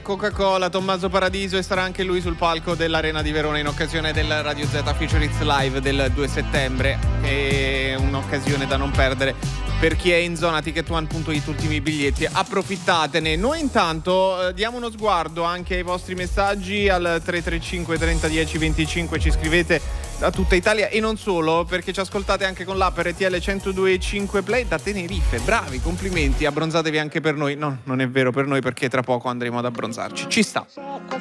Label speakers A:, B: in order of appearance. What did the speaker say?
A: Coca-Cola, Tommaso Paradiso, e sarà anche lui sul palco dell'Arena di Verona in occasione del Radio Z Future Hits Live del 2 settembre. È un'occasione da non perdere per chi è in zona ticket1.it, ultimi biglietti, approfittatene. Noi intanto diamo uno sguardo anche ai vostri messaggi al 335 30 10 25, ci scrivete da tutta Italia e non solo, perché ci ascoltate anche con l'app RTL 102.5 Play da Tenerife. Bravi, complimenti, abbronzatevi anche per noi. No, non è vero per noi, perché tra poco andremo ad abbronzarci. Ci sta.